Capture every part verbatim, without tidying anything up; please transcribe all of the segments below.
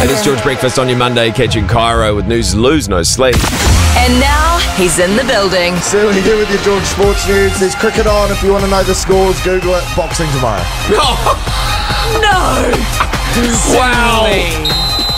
It is George Breakfast on your Monday, catching Cairo with news, lose no sleep. And now he's in the building. Certainly here with your George Sports News. There's cricket on. If you want to know the scores, Google it. Boxing tomorrow. No! Wow!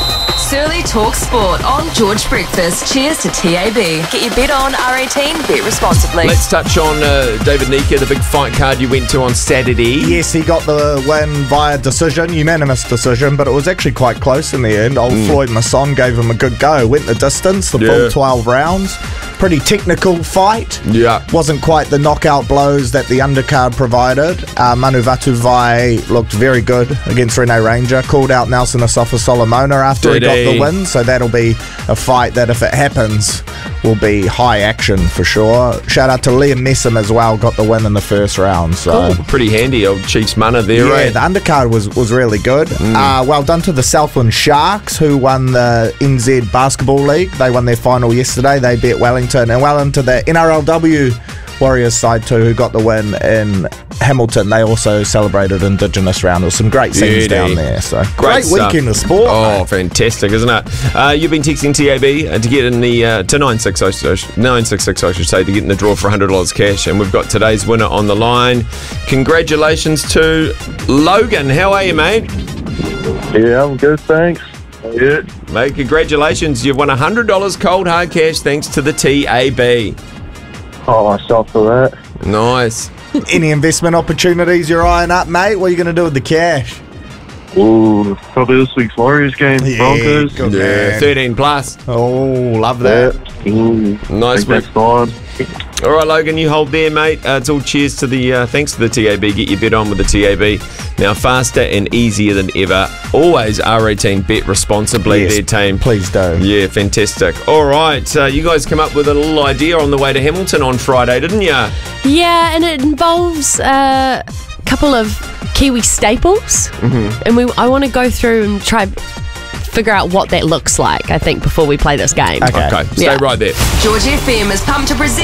Surly Talk Sport on George Breakfast. Cheers to T A B. Get your bet on R eighteen, bet responsibly. Let's touch on uh, David Nika, the big fight card you went to on Saturday. Yes, he got the win via decision, unanimous decision, but it was actually quite close in the end. Old mm. Floyd Masson gave him a good go. Went the distance, the yeah. full twelve rounds. Pretty technical fight. Yeah. Wasn't quite the knockout blows that the undercard provided. Uh, Manu Vatuvai looked very good against Rene Ranger. Called out Nelson Asafa Solomona after Did he got he? the win. So that'll be a fight that, if it happens, will be high action for sure. Shout out to Liam Messam as well. Got the win in the first round. So cool. Pretty handy, old Chiefs Mana there, yeah, right? the undercard was, was really good. Mm. Uh, well done to the Southland Sharks, who won the N Z Basketball League. They won their final yesterday. They beat Wellington. And well into the N R L W Warriors side too, who got the win in Hamilton. They also celebrated Indigenous round. There was some great scenes Beauty. down there. So Great great, weekend of sport. Oh, mate. fantastic, isn't it? Uh, you've been texting T A B uh, to get in the uh, to nine six six nine six six, I should say, to get in the draw for one hundred dollars cash, and we've got today's winner on the line. Congratulations to Logan. How are you, mate? Yeah, I'm good, thanks. Yeah. Mate, congratulations. You've won one hundred dollars cold hard cash thanks to the T A B. Oh, myself for that. Nice. Any investment opportunities you're eyeing up, mate? What are you going to do with the cash? Ooh, probably this week's Warriors game, Yeah, Broncos. good Yeah, man. thirteen plus. Oh, love Yeah. that. Ooh, Nice think that's fine. All right, Logan, you hold there, mate. Uh, it's all cheers to the, uh, thanks to the T A B. Get your bet on with the T A B. Now, faster and easier than ever. Always R eighteen, bet responsibly, Yes, their team. please do. Yeah, fantastic. All right, uh, you guys come up with a little idea on the way to Hamilton on Friday, didn't you? Yeah, and it involves a couple of Kiwi staples, mm-hmm. and we I want to go through and try figure out what that looks like, I think, before we play this game. Okay. Okay, stay Yeah. right there. George F M is pumped to present